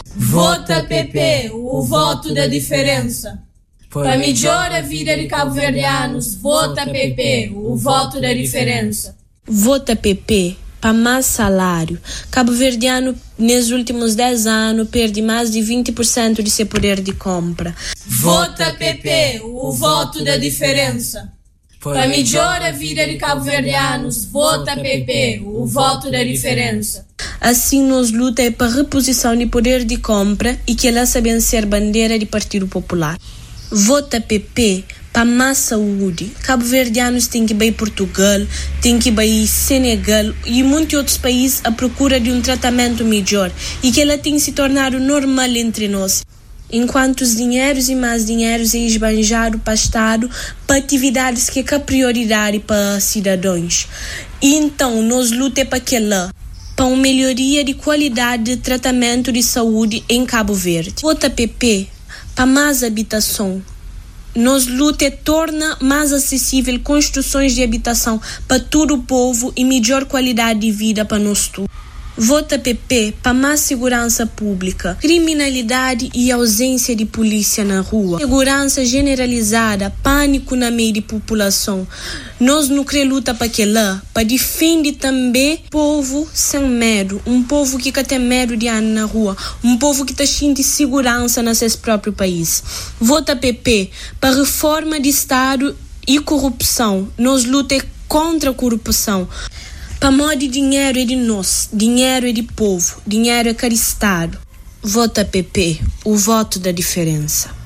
Vota PP, o voto da diferença. Para melhorar a vida de cabo-verdianos, vota PP, o voto da diferença. Vota PP para mais salário. Cabo-verdiano, nos últimos 10 anos, perde mais de 20% de seu poder de compra. Vota PP, o voto da diferença. Para melhorar a vida de cabo-verdianos, vota PP, o voto da diferença. Assim, nós lutamos para reposição de poder de compra e que ela sabe ser bandeira do Partido Popular. Vota PP para mais saúde. Cabo-verdianos têm que ir a Portugal, têm que ir a Senegal e muitos outros países à procura de um tratamento melhor e que ela tem se tornado normal entre nós. Enquanto os dinheiros e mais dinheiros é esbanjado para o Estado para atividades que é prioridade para cidadãos. E então, nós lutamos para uma melhoria de qualidade de tratamento de saúde em Cabo Verde. Vota PP para mais habitação. Nós lutamos torna mais acessível construções de habitação para todo o povo e melhor qualidade de vida para nós todos. Vota PP para mais segurança pública, criminalidade e ausência de polícia na rua, segurança generalizada, pânico na meio da população. Nós não queremos lutar para defender também o povo sem medo, um povo que tem medo de andar na rua, um povo que está cheio de segurança no seu próprio país. Vota PP para reforma de Estado e corrupção. Nós lutamos contra a corrupção. Para modo de dinheiro é de nós, dinheiro é de povo, dinheiro é caro Estado. Vota PP, o voto da diferença.